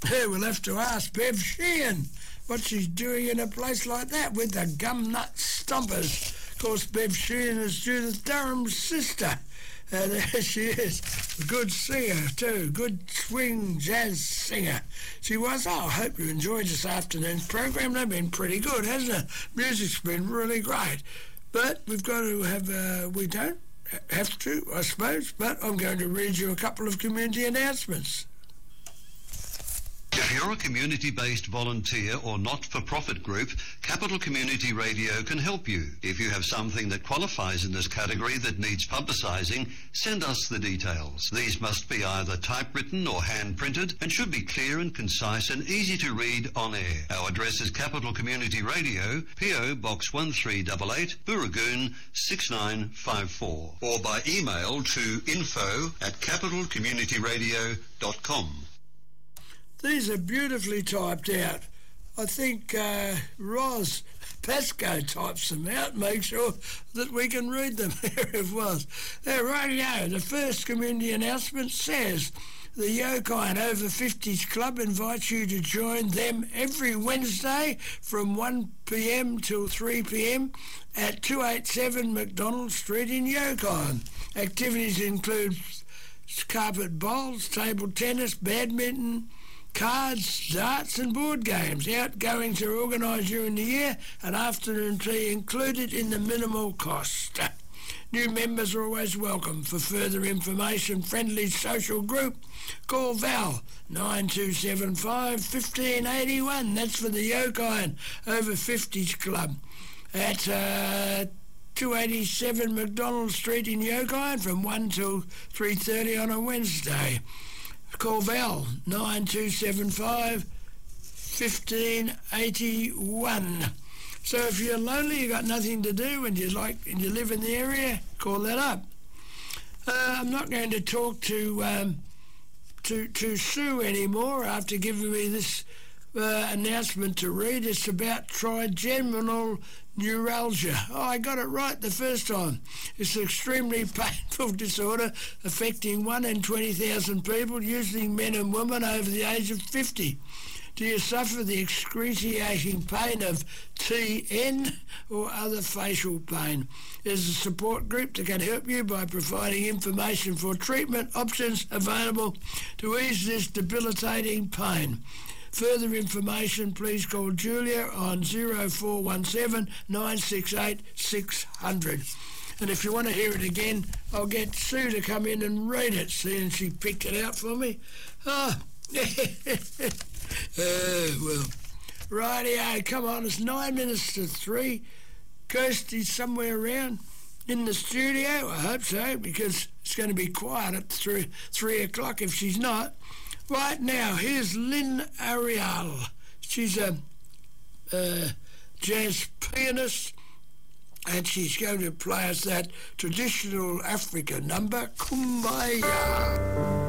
We'll have to ask Bev Sheehan what she's doing in a place like that with the Gumnut Stompers. Of course, Bev Sheehan is Judith Durham's sister. There she is. A good singer too. Good swing jazz singer. She was. Oh, I hope you enjoyed this afternoon's program. They've been pretty good, hasn't it? Music's been really great. But we've got to have... we don't have to, I suppose, but I'm going to read you a couple of community announcements. If you're a community-based volunteer or not-for-profit group, Capital Community Radio can help you. If you have something that qualifies in this category that needs publicising, send us the details. These must be either typewritten or hand-printed and should be clear and concise and easy to read on air. Our address is Capital Community Radio, PO Box 1388, Booragoon 6954, or by email to info@capitalcommunityradio.com. These are beautifully typed out. I think Roz Pascoe types them out, make sure that we can read them. There it was. Rightio, the first community announcement says the Yokine Over 50s Club invites you to join them every Wednesday from 1 p.m. till 3 p.m. at 287 McDonald Street in Yokine. Activities include carpet bowls, table tennis, badminton, cards, darts and board games. Outgoings are organised during the year and afternoon tea included in the minimal cost. New members are always welcome. For further information, friendly social group, call Val 9275 1581. That's for the Yokine Over 50s Club at 287 McDonald Street in Yokine from 1 till 3:30 on a Wednesday. Call Val 9275 1581. So if you're lonely, you've got nothing to do and you live in the area, call that up. I'm not going to talk to Sue anymore after giving me this announcement to read. It's about trigeminal neuralgia. Oh, I got it right the first time. It's an extremely painful disorder affecting 1 in 20,000 people, usually men and women over the age of 50. Do you suffer the excruciating pain of TN or other facial pain? There's a support group that can help you by providing information for treatment options available to ease this debilitating pain. Further information, please call Julia on 0417 968 600. And if you want to hear it again, I'll get Sue to come in and read it. See, and she picked it out for me. Oh, well, rightio, come on, it's 9 minutes to 3. Kirsty's somewhere around in the studio, I hope so, because it's going to be quiet at 3 o'clock if she's not. Right now, here's Lynn Ariel. She's a jazz pianist, and she's going to play us that traditional African number, Kumbaya.